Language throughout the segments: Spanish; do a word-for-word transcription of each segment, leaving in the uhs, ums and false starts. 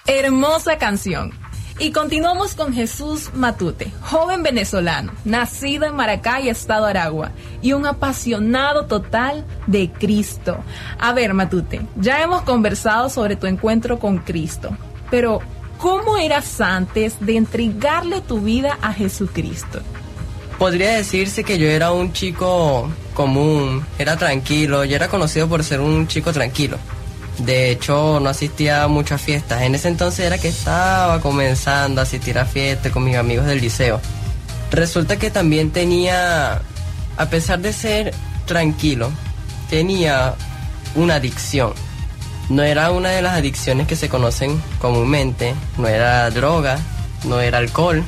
Hermosa canción. Y continuamos con Jesús Matute, joven venezolano, nacido en Maracay, estado Aragua, y un apasionado total de Cristo. A ver, Matute, ya hemos conversado sobre tu encuentro con Cristo, pero ¿cómo eras antes de entregarle tu vida a Jesucristo? Podría decirse que yo era un chico común, era tranquilo, yo era conocido por ser un chico tranquilo. De hecho, no asistía a muchas fiestas. En ese entonces era que estaba comenzando a asistir a fiestas con mis amigos del liceo. Resulta que también tenía, a pesar de ser tranquilo, tenía una adicción. No era una de las adicciones que se conocen comúnmente, no era droga, no era alcohol,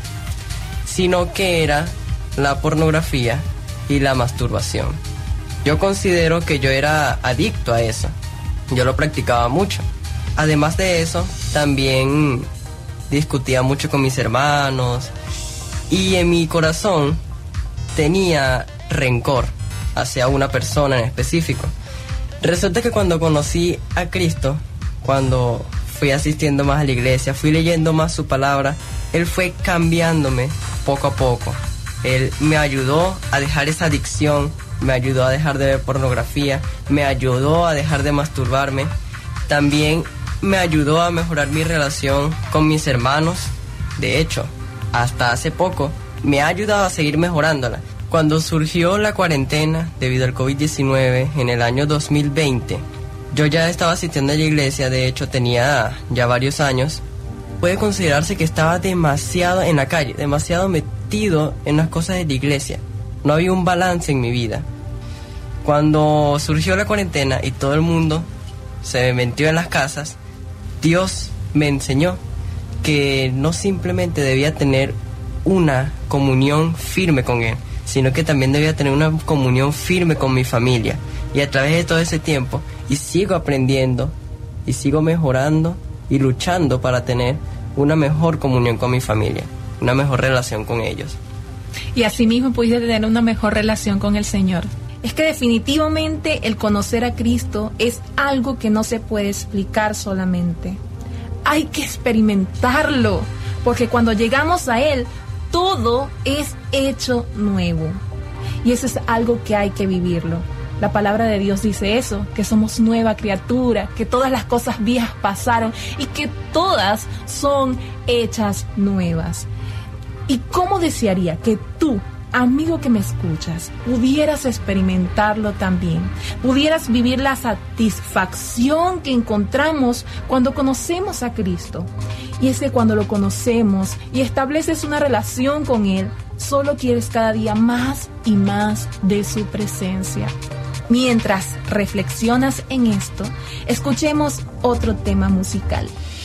sino que era la pornografía y la masturbación. Yo considero que yo era adicto a eso. Yo lo practicaba mucho. Además de eso, también discutía mucho con mis hermanos y en mi corazón tenía rencor hacia una persona en específico. Resulta que cuando conocí a Cristo, cuando fui asistiendo más a la iglesia, fui leyendo más su palabra, Él fue cambiándome poco a poco. Él me ayudó a dejar esa adicción, me ayudó a dejar de ver pornografía, me ayudó a dejar de masturbarme. También me ayudó a mejorar mi relación con mis hermanos. De hecho, hasta hace poco me ha ayudado a seguir mejorándola. Cuando surgió la cuarentena debido al covid diecinueve en el año dos mil veinte, yo ya estaba asistiendo a la iglesia, de hecho tenía ya varios años. Puede considerarse que estaba demasiado en la calle, demasiado metido en las cosas de la iglesia. No había un balance en mi vida. Cuando surgió la cuarentena y todo el mundo se metió en las casas, Dios me enseñó que no simplemente debía tener una comunión firme con Él, sino que también debía tener una comunión firme con mi familia. Y a través de todo ese tiempo, y sigo aprendiendo, y sigo mejorando, y luchando para tener una mejor comunión con mi familia, una mejor relación con ellos. Y asimismo pudiste tener una mejor relación con el Señor. Es que definitivamente el conocer a Cristo es algo que no se puede explicar solamente. Hay que experimentarlo, porque cuando llegamos a Él, todo es hecho nuevo. Y eso es algo que hay que vivirlo. La palabra de Dios dice eso, que somos nueva criatura, que todas las cosas viejas pasaron y que todas son hechas nuevas. ¿Y cómo desearía que tú, amigo que me escuchas, pudieras experimentarlo también? Pudieras vivir la satisfacción que encontramos cuando conocemos a Cristo. Y es que cuando lo conocemos y estableces una relación con Él, solo quieres cada día más y más de su presencia. Mientras reflexionas en esto, escuchemos otro tema musical.